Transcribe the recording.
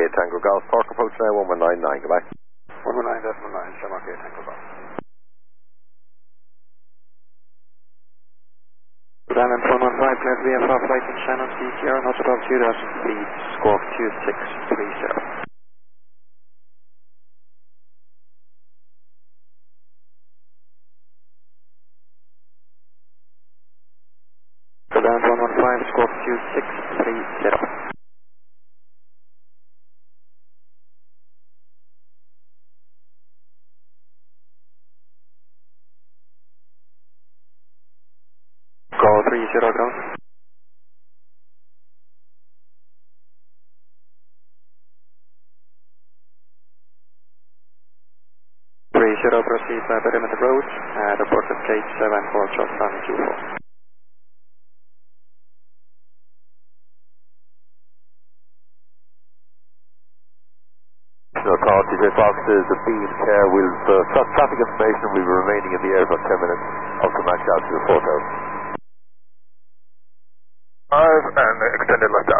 Tango Golf. Park approach now 1199. Goodbye. 119.9, Shamrock 8 Tango Golf. Good island 115, clear to VFR flight in Shannon, CTR, not above 2000 feet, squawk 2630. Good island 115, squawk 2630. Call 30 ground. 30, proceed by perimeter road, report at gate 7 for Charles Stanley Q4. Call TJ Fox is the beam care. Traffic information will be remaining in the air for 10 minutes. I'll come back out to the 4000. 5 and extended left down.